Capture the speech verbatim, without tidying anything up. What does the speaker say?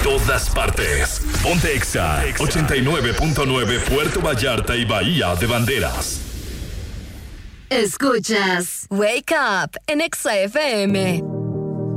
todas partes. Ponte Exa ochenta y nueve punto nueve Puerto Vallarta y Bahía de Banderas. Escuchas Wake Up en Exa F M.